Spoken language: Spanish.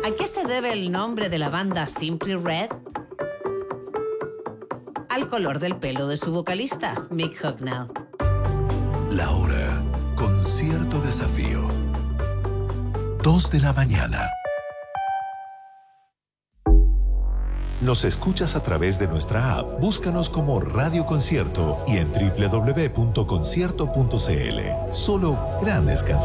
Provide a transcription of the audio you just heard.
¿A qué se debe el nombre de la banda Simply Red? Al color del pelo de su vocalista, Mick Hucknall. La hora con cierto desafío. 2 de la mañana. ¿Nos escuchas a través de nuestra app? Búscanos como Radio Concierto y en www.concierto.cl. Solo grandes canciones.